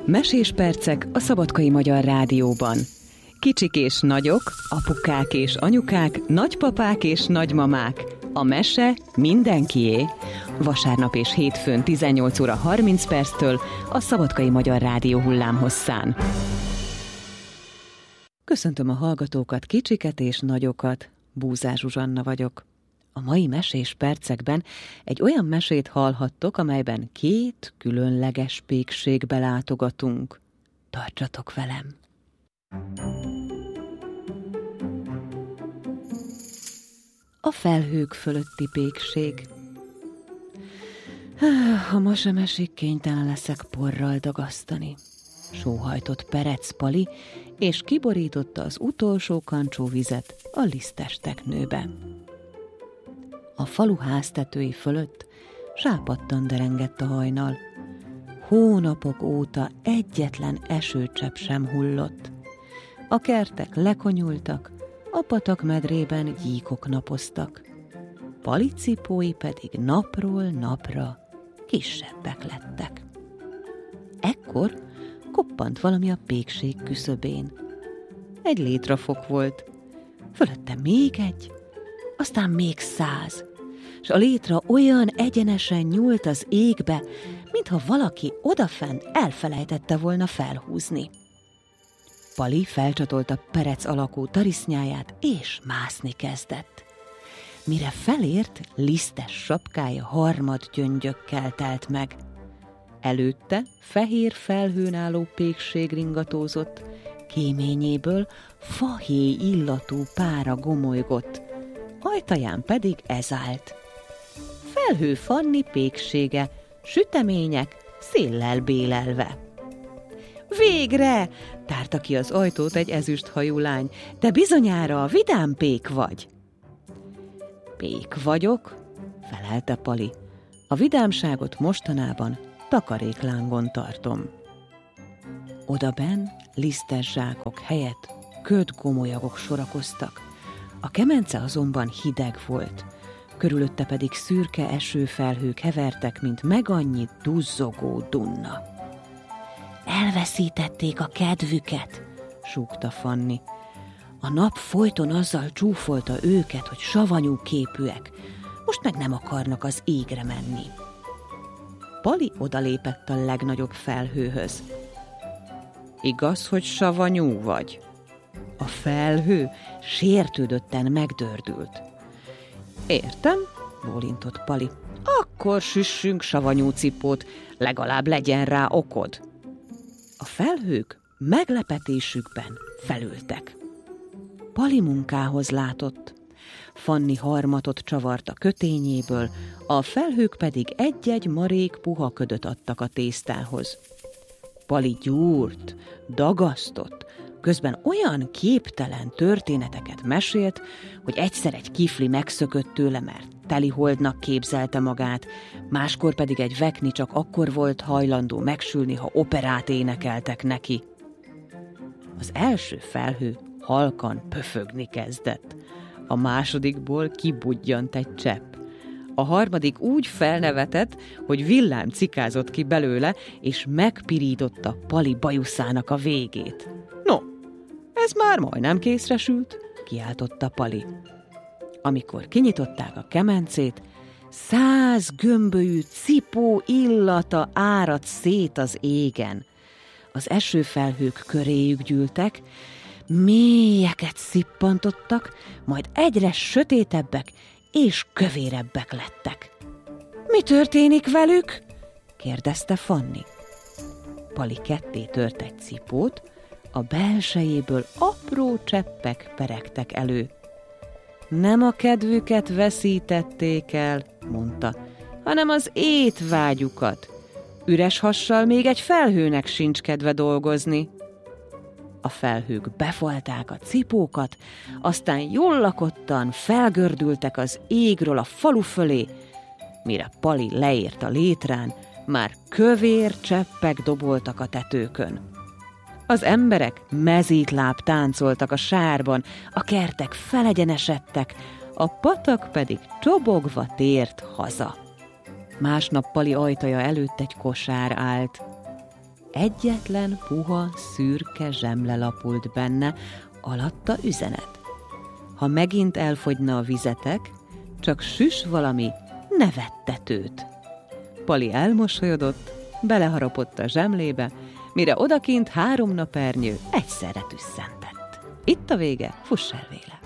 Mesés percek a Szabadkai Magyar Rádióban. Kicsik és nagyok, apukák és anyukák, nagypapák és nagymamák. A mese mindenkié. Vasárnap és hétfőn 18 óra 30 perctől a Szabadkai Magyar Rádió hullámhosszán. Köszöntöm a hallgatókat, kicsiket és nagyokat. Búzár Zsuzsanna vagyok. A mai mesés percekben egy olyan mesét hallhattok, amelyben két különleges pékségbe látogatunk. Tartsatok velem! A felhők fölötti pékség. Ha ma sem esik, kénytelen leszek porral dagasztani. Sóhajtott Perec Pali, és kiborította az utolsó kancsóvizet a lisztes teknőbe. A falu háztetői fölött sápadtan derengett a hajnal. Hónapok óta egyetlen esőcsepp sem hullott. A kertek lekonyultak, a patak medrében gyíkok napoztak. Pali cipói pedig napról napra kisebbek lettek. Ekkor koppant valami a pékség küszöbén. Egy létrafok volt, fölötte még egy, aztán még 100, s a létra olyan egyenesen nyúlt az égbe, mintha valaki odafent elfelejtette volna felhúzni. Pali felcsatolta Perec alakú tarisznyáját, és mászni kezdett. Mire felért, lisztes sapkája harmad gyöngyökkel telt meg. Előtte fehér felhőn álló pékség ringatózott, kéményéből fahéj illatú pára gomolygott, ajtaján pedig ez állt. Felhő Fanni péksége, sütemények széllel bélelve. Végre! Tárta ki az ajtót egy ezüsthajú lány. De bizonyára a vidám pék vagy. Pék vagyok, felelte Pali. A vidámságot mostanában takaréklángon tartom. Odabenn lisztes zsákok helyett ködgomolyagok sorakoztak. A kemence azonban hideg volt, körülötte pedig szürke esőfelhők hevertek, mint megannyi duzzogó dunna. Elveszítették a kedvüket, súgta Fanni. A nap folyton azzal csúfolta őket, hogy savanyú képűek, most meg nem akarnak az égre menni. Pali odalépett a legnagyobb felhőhöz. Igaz, hogy savanyú vagy? A felhő sértődötten megdördült. Értem, bólintott Pali. Akkor süssünk savanyú cipót, legalább legyen rá okod. A felhők meglepetésükben felültek. Pali munkához látott. Fanni harmatot csavart a kötényéből, a felhők pedig egy-egy marék puha ködöt adtak a tésztához. Pali gyúrt, dagasztott, közben olyan képtelen történeteket mesélt, hogy egyszer egy kifli megszökött tőle, mert teliholdnak képzelte magát, máskor pedig egy vekni csak akkor volt hajlandó megsülni, ha operát énekeltek neki. Az első felhő halkan pöfögni kezdett. A másodikból kibudjant egy csepp. A harmadik úgy felnevetett, hogy villám cikázott ki belőle, és megpirította Pali bajuszának a végét. No, ez már majdnem készre sült, kiáltotta Pali. Amikor kinyitották a kemencét, 100 gömbölyű cipó illata áradt szét az égen. Az esőfelhők köréjük gyűltek, mélyeket szippantottak, majd egyre sötétebbek és kövérebbek lettek. Mi történik velük? kérdezte Fanni. Pali ketté tört egy cipót, a belsejéből apró cseppek peregtek elő. Nem a kedvüket veszítették el, mondta, hanem az étvágyukat. Üres hassal még egy felhőnek sincs kedve dolgozni. A felhők befalták a cipókat, aztán jól lakottan felgördültek az égről a falu fölé. Mire Pali leért a létrán, már kövér cseppek doboltak a tetőkön. Az emberek mezítláb táncoltak a sárban, a kertek felegyenesedtek, a patak pedig csobogva tért haza. Másnap Pali ajtaja előtt egy kosár állt. egyetlen puha, szürke zsemle lapult benne, alatta üzenet. Ha megint elfogyna a vizetek, csak süss valami nevettetőt. Pali elmosolyodott, beleharapott a zsemlébe, mire odakint 3 napernyő egyszerre tüsszentett. Itt a vége, fuss el véle!